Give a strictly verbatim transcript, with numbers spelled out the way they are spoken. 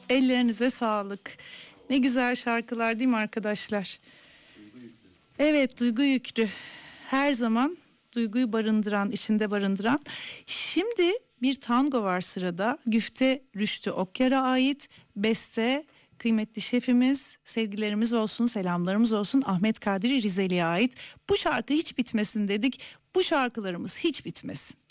Ellerinize sağlık. Ne güzel şarkılar değil mi arkadaşlar? Evet, duygu yüklü. Her zaman duyguyu barındıran, içinde barındıran. Şimdi bir tango var sırada. Güfte Rüştü Okyar'a ait. Beste kıymetli şefimiz, sevgilerimiz olsun, selamlarımız olsun, Ahmet Kadri Rizeli'ye ait. Bu şarkı hiç bitmesin dedik. Bu şarkılarımız hiç bitmesin.